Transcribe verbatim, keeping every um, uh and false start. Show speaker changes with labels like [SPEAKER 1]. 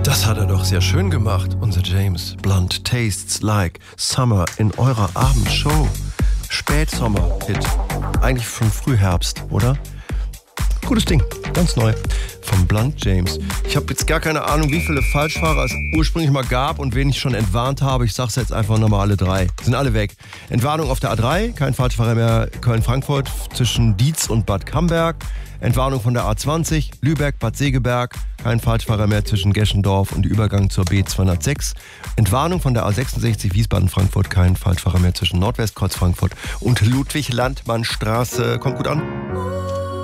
[SPEAKER 1] Das hat er doch sehr schön gemacht, unser James Blunt. Tastes like summer in eurer Abendshow. Spätsommer-Hit. Eigentlich schon Frühherbst, oder? Gutes Ding, ganz neu. Vom Blunt James. Ich habe jetzt gar keine Ahnung, wie viele Falschfahrer es ursprünglich mal gab und wen ich schon entwarnt habe. Ich sag's jetzt einfach nochmal alle drei. Sind alle weg. Entwarnung auf der A drei, kein Falschfahrer mehr Köln-Frankfurt zwischen Dietz und Bad Camberg. Entwarnung von der A zwanzig, Lübeck, Bad Segeberg, kein Falschfahrer mehr zwischen Geschendorf und Übergang zur B zweihundertsechs. Entwarnung von der A sechsundsechzig, Wiesbaden-Frankfurt, kein Falschfahrer mehr zwischen Nordwestkreuz Frankfurt und Ludwig-Landmann-Straße. Kommt gut an.